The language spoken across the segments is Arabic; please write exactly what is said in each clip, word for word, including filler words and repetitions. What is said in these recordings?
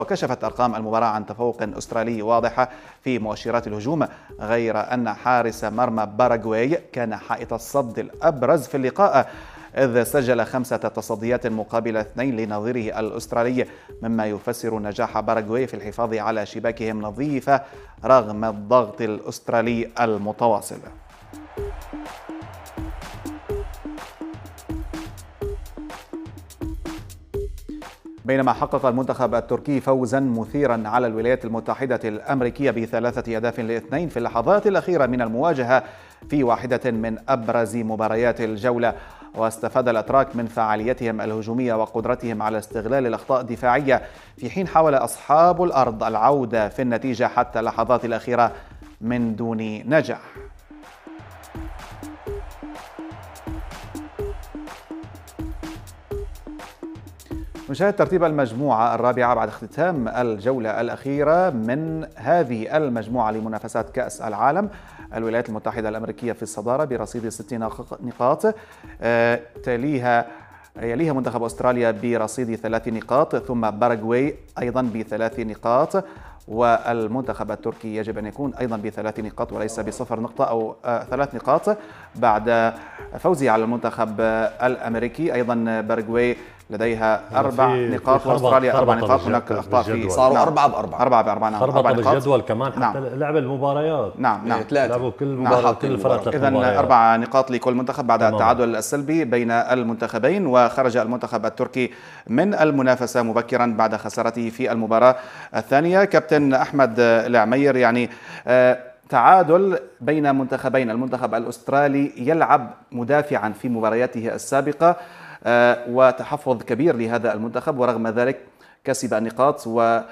وكشفت أرقام المباراة عن تفوق أسترالي واضح في مؤشرات الهجوم، غير أن حارس مرمى باراغواي كان حائط الصد الأبرز في اللقاء، إذ سجل خمسة تصديات مقابل اثنين لنظيره الأسترالي، مما يفسر نجاح باراغواي في الحفاظ على شباكهم نظيفة رغم الضغط الأسترالي المتواصل. بينما حقق المنتخب التركي فوزا مثيرا على الولايات المتحدة الأمريكية بثلاثة أهداف لاثنين في اللحظات الأخيرة من المواجهة في واحدة من أبرز مباريات الجولة، واستفاد الأتراك من فعاليتهم الهجومية وقدرتهم على استغلال الأخطاء الدفاعية، في حين حاول أصحاب الأرض العودة في النتيجة حتى اللحظات الأخيرة من دون نجاح. نشاهد ترتيب المجموعة الرابعة بعد اختتام الجولة الأخيرة من هذه المجموعة لمنافسات كأس العالم. الولايات المتحدة الأمريكية في الصدارة برصيد ست نقاط، تليها يليها منتخب أستراليا برصيد ثلاث نقاط، ثم باراغواي أيضا بثلاث نقاط، والمنتخب التركي يجب أن يكون أيضا بثلاث نقاط وليس بصفر نقطة أو ثلاث نقاط بعد فوزه على المنتخب الأمريكي. أيضا باراغواي لديها أربع نقاط وأستراليا أربع نقاط. هناك أخطاء في صاروا نعم. أربعة بأربعة أربعة بأربعة نعم. أربعة بالجدول كمان حتى نعم. لعب المباريات نعم نعم لعبوا كل مباراة نعم. كل فرق إذن أربع نقاط لكل منتخب بعد تمام. التعادل السلبي بين المنتخبين، وخرج المنتخب التركي من المنافسة مبكرا بعد خسارته في المباراة الثانية. كابتن أحمد العمير، يعني آه تعادل بين منتخبين، المنتخب الأسترالي يلعب مدافعا في مبارياته السابقة آه وتحفظ كبير لهذا المنتخب، ورغم ذلك كسب النقاط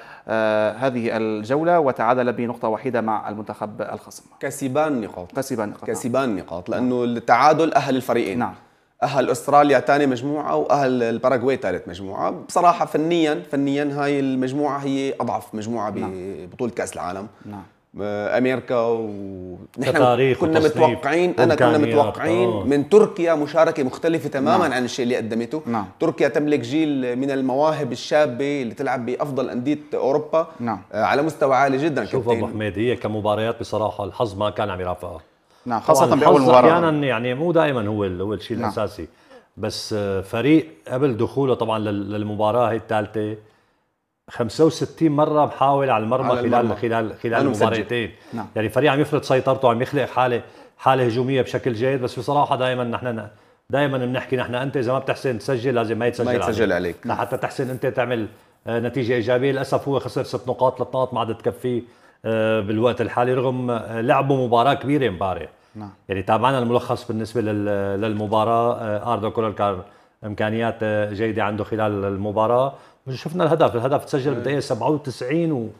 وهذه الجولة وتعادل بنقطة واحدة مع المنتخب الخصم. كسبان نقاط كسبان نقاط كسبان نقاط لأنه التعادل أهل الفريقين. نعم. أهل أستراليا ثاني مجموعة وأهل الباراغواي ثالث مجموعة. بصراحة فنيا فنيا هاي المجموعة هي أضعف مجموعة ببطولة كأس العالم. نعم. امريكا ونحن كنا وتصنيف متوقعين انا كنا متوقعين أوه. من تركيا مشاركه مختلفه تماما نعم. عن الشيء اللي قدمته. نعم. تركيا تملك جيل من المواهب الشابه اللي تلعب بافضل انديه اوروبا. نعم. على مستوى عالي جدا. شوف ابو حميد، هي كمباريات بصراحه الحظ ما كان عم يرافقها. نعم، خاصه باول مباراه احيانا يعني مو دائما هو هو الشيء نعم. الاساسي، بس فريق قبل دخوله طبعا للمباراه هي الثالثه خمسة وستين مرة محاول على المرمى على خلال المرمى. خلال خلال المباراتين. نعم. يعني فريق عم يفرض سيطرته، عم يخلق حالة حالة هجومية بشكل جيد، بس بصراحة دائما نحن دائما بنحكي نحن انت اذا ما بتحسن تسجل لازم ما يتسجل, ما يتسجل عليك, عليك. لحتى تحسن انت تعمل نتيجة ايجابية. للاسف هو خسر ست نقاط، ثلاث نقاط ما عاد تكفيه بالوقت الحالي رغم لعبوا مباراة كبيرة امبارح. نعم. يعني تابعنا الملخص بالنسبة للمباراة، آردا كولر كان امكانيات جيدة عنده خلال المباراة. شفنا الهدف الهدف تسجل بالدقيقه سبعة وتسعين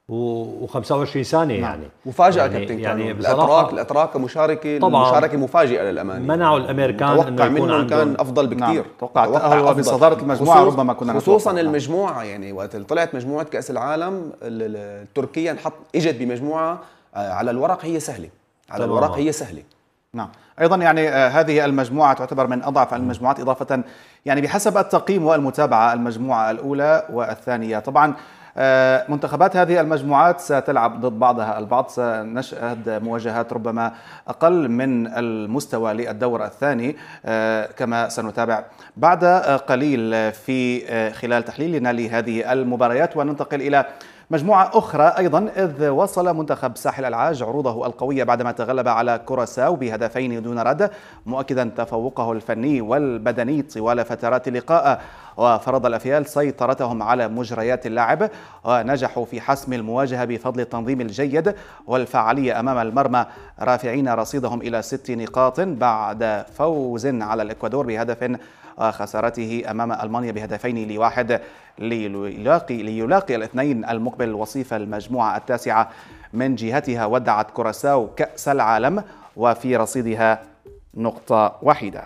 وخمسة وعشرين ثانيه. نعم. يعني مفاجاه يعني كابتن، يعني الاتراك الاتراك مشاركه طبعا مشاركه مفاجئه للامانه. منعوا الامريكان توقع منهم كان افضل بكثير. نعم. توقع توقع بصداره المجموعه خصوص ربما كنا خصوصا نتوقع. المجموعه يعني وقت طلعت مجموعه كاس العالم تركيا انحط اجت بمجموعه على الورق هي سهله على طبعا. الورق هي سهله. نعم. أيضا يعني هذه المجموعة تعتبر من أضعف المجموعات، إضافة يعني بحسب التقييم والمتابعة المجموعة الأولى والثانية. طبعا منتخبات هذه المجموعات ستلعب ضد بعضها البعض، سنشهد مواجهات ربما أقل من المستوى للدور الثاني كما سنتابع بعد قليل في خلال تحليلنا لهذه المباريات. وننتقل إلى مجموعة أخرى أيضا، إذ وصل منتخب ساحل العاج عروضه القوية بعدما تغلب على كوراساو بهدفين دون رد، مؤكدا تفوقه الفني والبدني طوال فترات اللقاء، وفرض الأفيال سيطرتهم على مجريات اللعب، ونجحوا في حسم المواجهة بفضل التنظيم الجيد والفعالية أمام المرمى، رافعين رصيدهم إلى ست نقاط بعد فوز على الإكوادور بهدف وخسارته أمام ألمانيا بهدفين لواحد، ليلاقي, ليلاقي الاثنين المقبل وصيف المجموعة التاسعة. من جهتها ودعت كوراساو كأس العالم وفي رصيدها نقطة واحدة.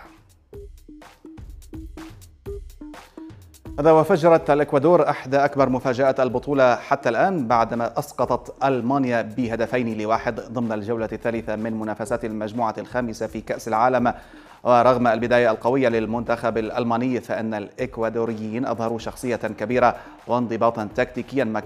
هذا وفجرت الإكوادور أحدى أكبر مفاجآت البطولة حتى الآن بعدما أسقطت ألمانيا بهدفين لواحد ضمن الجولة الثالثة من منافسات المجموعة الخامسة في كأس العالم. ورغم البداية القوية للمنتخب الألماني، فإن الإكوادوريين أظهروا شخصية كبيرة وانضباطا تكتيكيا